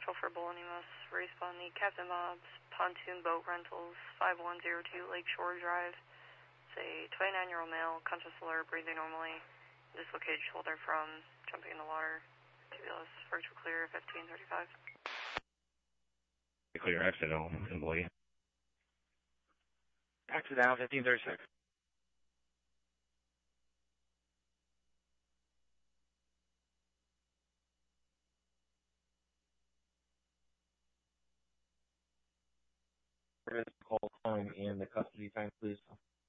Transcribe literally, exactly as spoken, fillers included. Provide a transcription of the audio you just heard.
Virtual for Bolaños, respond the Captain Bob's Pontoon Boat Rentals, five one zero two Lakeshore Drive. It's a twenty-nine-year-old male, conscious alert, breathing normally, dislocated shoulder from jumping in the water. T B S, virtual clear, fifteen thirty-five. Clear, exit now, employee. Exit now, fifteen thirty-six. Call time and the custody time, please.